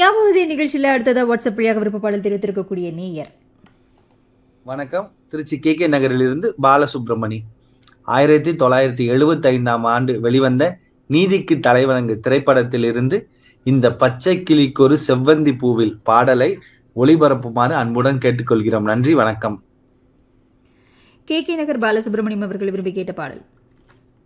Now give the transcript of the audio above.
ஞாபகம் நிகழ்ச்சியில் அடுத்ததாக வாட்ஸ்அப் வழியாக விருப்ப பாடல் தெரிவித்திருக்கக்கூடிய நேயர். வணக்கம். திருச்சி கே நகரிலிருந்து பாலசுப்ரமணி. 1975 வெளிவந்த நீதிக்கு தலைவணங்கு திரைப்படத்திலிருந்து இந்த பச்சை கிளிக்கொரு செவ்வந்தி பூவில் பாடலை ஒளிபரப்புமாறு அன்புடன் கேட்டுக்கொள்கிறோம். நன்றி, வணக்கம். கே நகர் பாலசுப்ரமணியம் அவர்கள் விரும்பி கேட்ட பாடல்.